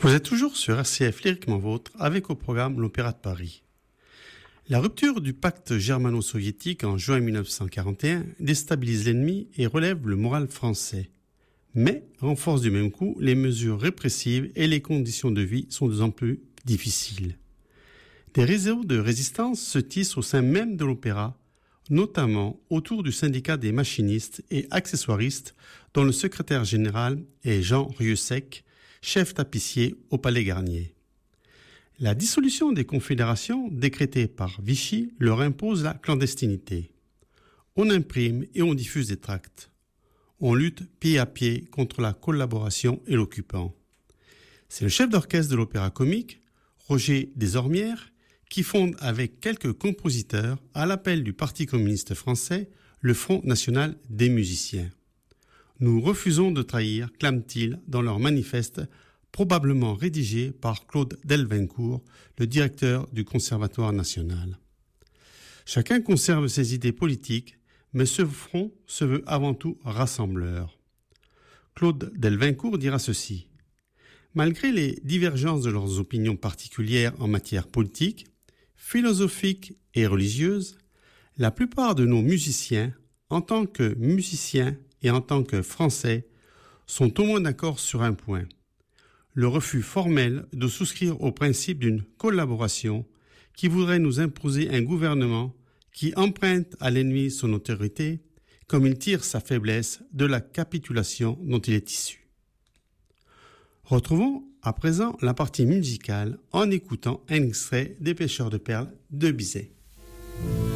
Vous êtes toujours sur RCF Lyriquement Vôtre avec au programme l'Opéra de Paris. La rupture du pacte germano-soviétique en juin 1941 déstabilise l'ennemi et relève le moral français. Mais renforce du même coup les mesures répressives et les conditions de vie sont de plus en plus difficiles. Des réseaux de résistance se tissent au sein même de l'opéra, notamment autour du syndicat des machinistes et accessoiristes dont le secrétaire général est Jean Rieusec, chef tapissier au Palais Garnier. La dissolution des confédérations décrétée par Vichy leur impose la clandestinité. On imprime et on diffuse des tracts. On lutte pied à pied contre la collaboration et l'occupant. C'est le chef d'orchestre de l'Opéra Comique, Roger Desormières, qui fonde avec quelques compositeurs, à l'appel du Parti communiste français, le Front national des musiciens. Nous refusons de trahir, clament-ils dans leur manifeste, probablement rédigé par Claude Delvincourt, le directeur du Conservatoire national. Chacun conserve ses idées politiques, mais ce front se veut avant tout rassembleur. Claude Delvincourt dira ceci. Malgré les divergences de leurs opinions particulières en matière politique, philosophique et religieuse, la plupart de nos musiciens, en tant que musiciens et en tant que Français, sont au moins d'accord sur un point. Le refus formel de souscrire au principe d'une collaboration qui voudrait nous imposer un gouvernement qui emprunte à l'ennemi son autorité, comme il tire sa faiblesse de la capitulation dont il est issu. Retrouvons à présent la partie musicale en écoutant un extrait des Pêcheurs de perles de Bizet.